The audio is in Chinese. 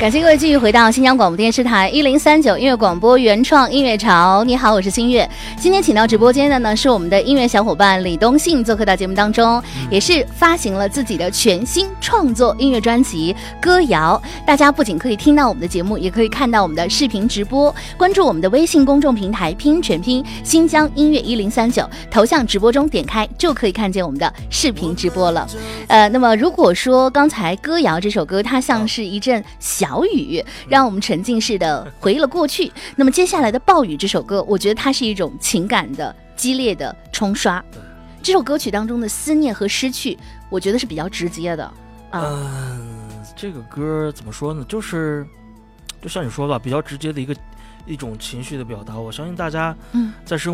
感谢各位继续回到新疆广播电视台1039音乐广播原创音乐潮。你好，我是新月。今天请到直播间的呢是我们的音乐小伙伴李东信，做客到节目当中，也是发行了自己的全新创作音乐专辑《歌谣》。大家不仅可以听到我们的节目，也可以看到我们的视频直播。关注我们的微信公众平台拼音全拼新疆音乐1039，头像直播中点开就可以看见我们的视频直播了。那么如果说刚才《歌谣》这首歌它像是一阵小雨，让我们沉浸式的回忆了过去，那么接下来的《暴雨》这首歌，我觉得它是一种情感的激烈的冲刷。这首歌曲当中的思念和失去，我觉得是比较直接的。 这个歌怎么说呢？就像你说吧，比较直接的一种情绪的表达。我相信大家在生